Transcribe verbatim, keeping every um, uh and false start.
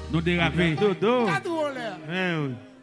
Nous dérapons. Dodo. Quatre en l'air. Eh oui.